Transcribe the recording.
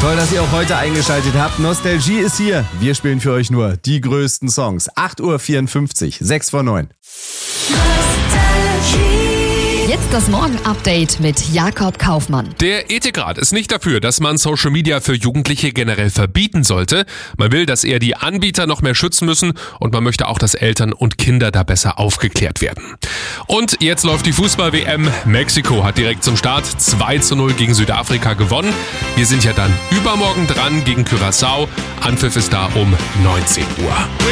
Toll, dass ihr auch heute eingeschaltet habt. Nostalgie ist hier. Wir spielen für euch nur die größten Songs. 8:54 Uhr, 6 vor 9. Jetzt das Morgen-Update mit Jakob Kaufmann. Der Ethikrat ist nicht dafür, dass man Social Media für Jugendliche generell verbieten sollte. Man will, dass eher die Anbieter noch mehr schützen müssen und man möchte auch, dass Eltern und Kinder da besser aufgeklärt werden. Und jetzt läuft die Fußball-WM. Mexiko hat direkt zum Start 2:0 gegen Südafrika gewonnen. Wir sind ja dann übermorgen dran gegen Curaçao. Anpfiff ist da um 19 Uhr.